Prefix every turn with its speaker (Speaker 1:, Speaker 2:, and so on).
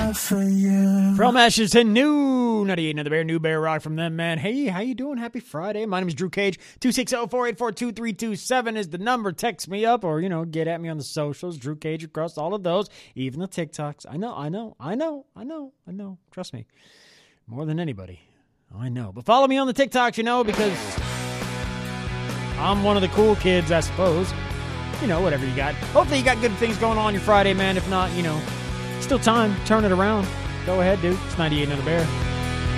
Speaker 1: die for you.
Speaker 2: From Ashes to New, 98 Another Bear, New Bear Rock from them, man. Hey, how you doing? Happy Friday. My name is Drew Cage. 260-484-2327 is the number. Text me up or, get at me on the socials. Drew Cage across all of those, even the TikToks. I know. Trust me. More than anybody. I know. But follow me on the TikToks, because I'm one of the cool kids, I suppose. Whatever you got. Hopefully you got good things going on your Friday, man. If not, still time. Turn it around. Go ahead, dude. It's 98 Another Bear.